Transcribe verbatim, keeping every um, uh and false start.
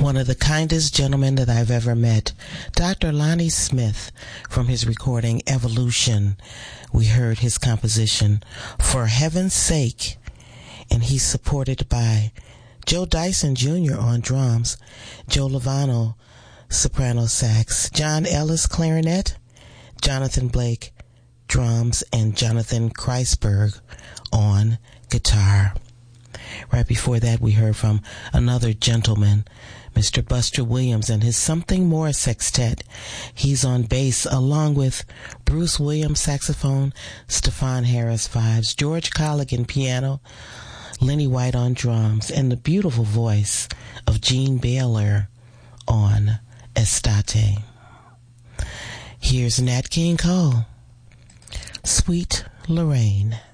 one of the kindest gentlemen that I've ever met, Doctor Lonnie Smith, from his recording Evolution. We heard his composition, For Heaven's Sake, and he's supported by Joe Dyson Junior on drums, Joe Lovano, soprano sax, John Ellis, clarinet, Jonathan Blake, drums, and Jonathan Kreisberg on guitar. Right before that, we heard from another gentleman, Mister Buster Williams and his Something More Sextet. He's on bass along with Bruce Williams saxophone, Stefan Harris vibes, George Colligan piano, Lenny White on drums, and the beautiful voice of Gene Baylor on estate. Here's Nat King Cole, Sweet Lorraine.